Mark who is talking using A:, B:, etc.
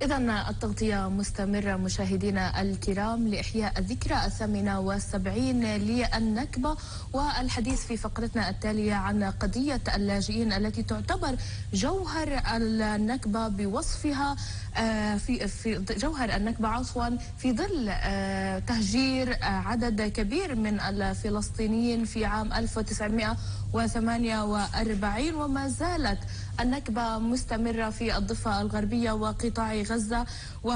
A: إذا التغطية مستمرة مشاهدينا الكرام لإحياء الذكرى 78 للنكبة، والحديث في فقرتنا التالية عن قضية اللاجئين التي تعتبر جوهر النكبة بوصفها في جوهر النكبة في ظل تهجير عدد كبير من الفلسطينيين في عام 1948، وما زالت النكبة مستمرة في الضفة الغربية وقطاع غزة.